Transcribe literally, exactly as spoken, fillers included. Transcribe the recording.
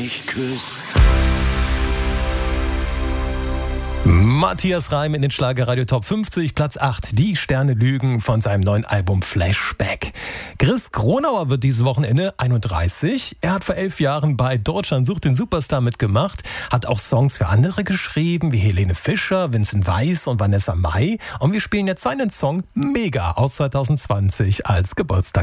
mich küsst. Matthias Reim in den Schlagerradio Top fünfzig, Platz acht, Die Sterne lügen von seinem neuen Album Flashback. Chris Kronauer wird dieses Wochenende einunddreißig. Er hat vor elf Jahren bei Deutschland sucht den Superstar mitgemacht, hat auch Songs für andere geschrieben, wie Helene Fischer, Vincent Weiss und Vanessa Mai. Und wir spielen jetzt seinen Song Mega aus zwanzig zwanzig als Geburtstag.